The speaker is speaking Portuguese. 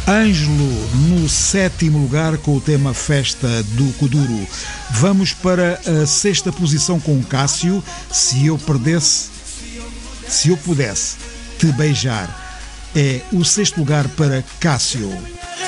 Ângelo no sétimo lugar com o tema Festa do Kuduro. Vamos para a sexta posição com Cássio, Se Eu Pudesse Te Beijar. É o sexto lugar para Cássio.